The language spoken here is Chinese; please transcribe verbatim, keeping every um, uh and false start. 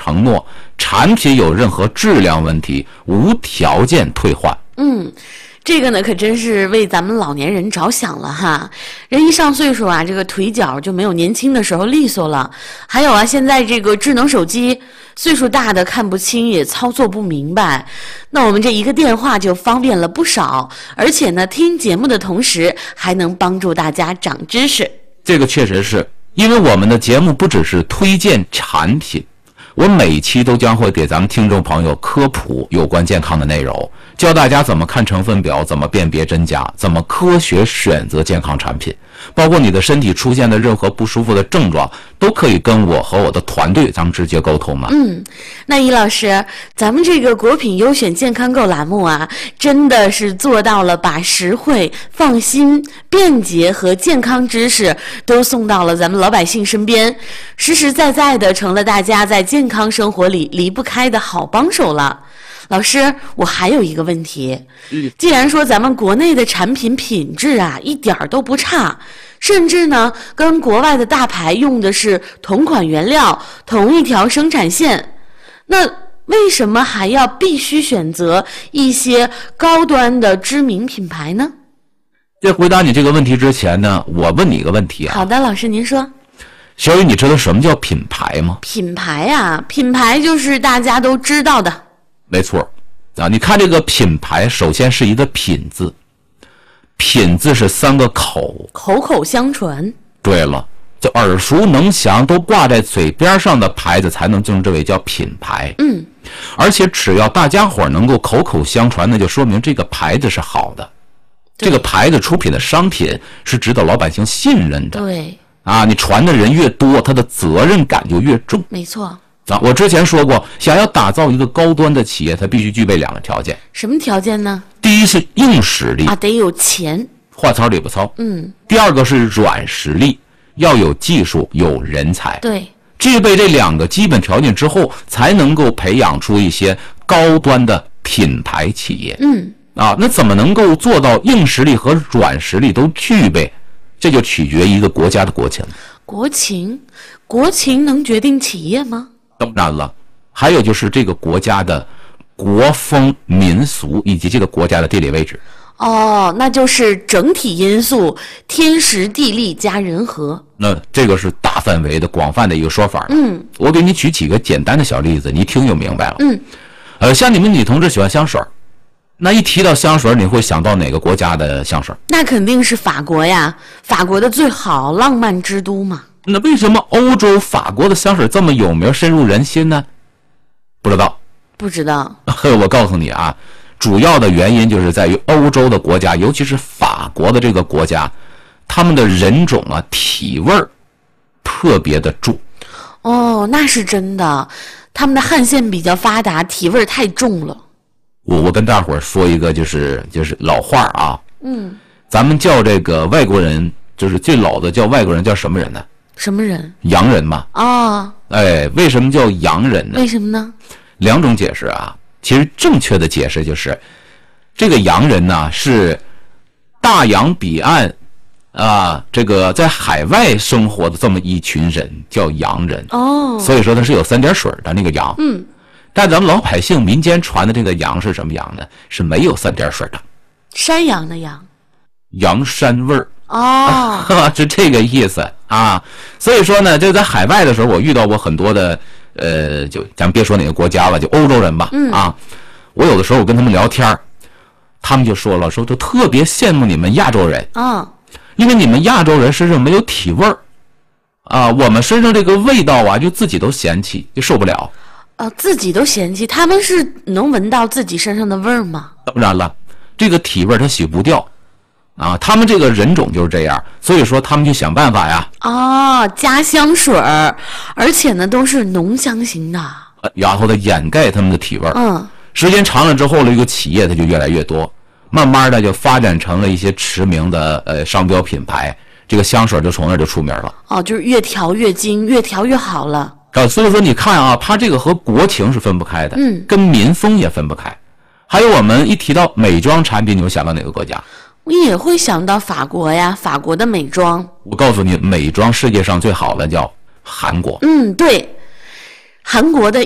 承诺，产品有任何质量问题，无条件退换。 嗯。这个呢，可真是为咱们老年人着想了哈。人一上岁数啊，这个腿脚就没有年轻的时候利索了。还有啊，现在这个智能手机，岁数大的看不清也操作不明白，那我们这一个电话就方便了不少。而且呢，听节目的同时还能帮助大家长知识。 这个确实是，因为我们的节目不只是推荐产品，我每期都将会给咱们听众朋友科普有关健康的内容，教大家怎么看成分表，怎么辨别真假，怎么科学选择健康产品。包括你的身体出现的任何不舒服的症状，都可以跟我和我的团队咱们直接沟通嘛。 嗯，那易老师，咱们这个国品优选健康购栏目啊，真的是做到了把实惠、放心、便捷和健康知识都送到了咱们老百姓身边，实实在在的成了大家在健康生活里离不开的好帮手了。老师，我还有一个问题，既然说咱们国内的产品品质啊一点儿都不差，甚至呢跟国外的大牌用的是同款原料、同一条生产线，那为什么还要必须选择一些高端的知名品牌呢？ 在回答你这个问题之前呢，我问你一个问题啊。 好的，老师您说。 小雨，你知道什么叫品牌吗？ 品牌啊，品牌就是大家都知道的。 没错啊，你看这个品牌，首先是一个品字，品字是三个口， 口口相传。 对了，这耳熟能详都挂在嘴边上的牌子才能称之为叫品牌。 嗯， 而且只要大家伙能够口口相传，那就说明这个牌子是好的，这个牌子出品的商品是值得老百姓信任的。 对啊，你传的人越多，他的责任感就越重。 没错。 啊，我之前说过，想要打造一个高端的企业，它必须具备两个条件。 什么条件呢？ 第一是硬实力啊，得有钱， 话糙理不糙。 嗯。 第二个是软实力，要有技术，有人才。 对， 具备这两个基本条件之后，才能够培养出一些高端的品牌企业。 嗯。 啊，那怎么能够做到硬实力和软实力都具备？这就取决于一个国家的国情。 国情，国情能决定企业吗？ 当然了，还有就是这个国家的国风民俗以及这个国家的地理位置。 哦，那就是整体因素，天时地利加人和。 那这个是大范围的、广泛的一个说法。 嗯， 我给你举几个简单的小例子，你一听就明白了。 嗯， 呃，像你们女同志喜欢香水，那一提到香水，你会想到哪个国家的香水？ 那肯定是法国呀，法国的最好，浪漫之都嘛。 那为什么欧洲法国的香水这么有名，深入人心呢？不知道。 不知道。 我告诉你啊，主要的原因就是在于欧洲的国家，尤其是法国的这个国家，他们的人种啊，体味儿特别的重。 哦，那是真的，他们的汗腺比较发达，体味太重了。 我我跟大伙儿说一个，就是就是老话啊。 嗯。咱们叫这个外国人，就是最老的叫外国人叫什么人呢？ 什么人？ 洋人嘛。 啊、哦。 哎，为什么叫洋人呢？ 为什么呢？ 两种解释啊。其实正确的解释就是，这个洋人呢是大洋彼岸啊，这个在海外生活的这么一群人叫洋人。 哦。 所以说他是有三点水的那个洋。 嗯。 但咱们老百姓民间传的这个洋是什么洋呢？是没有三点水的。 山羊的羊。 洋山味儿。 哦。 是这个意思啊。所以说呢，就在海外的时候，我遇到过很多的，呃，就咱别说哪个国家了，就欧洲人吧。 嗯。 啊，我有的时候我跟他们聊天，他们就说了，说就特别羡慕你们亚洲人。 啊、哦。 因为你们亚洲人身上没有体味儿，啊，我们身上这个味道啊，就自己都嫌弃，就受不了。 呃，自己都嫌弃，他们是能闻到自己身上的味儿吗？ 当然了，这个体味它洗不掉。啊，他们这个人种就是这样，所以说他们就想办法呀。 哦，加香水儿，而且呢都是浓香型的， 然后它掩盖他们的体味。 嗯， 时间长了之后，这个企业它就越来越多，慢慢的就发展成了一些驰名的呃商标品牌，这个香水就从那儿就出名了。 哦，就是越调越精，越调越好了。 啊，所以说你看啊，它这个和国情是分不开的， 嗯， 跟民风也分不开。还有我们一提到美妆产品，你会想到哪个国家？ 我也会想到法国呀，法国的美妆。 我告诉你，美妆世界上最好的叫韩国。 嗯，对，韩国的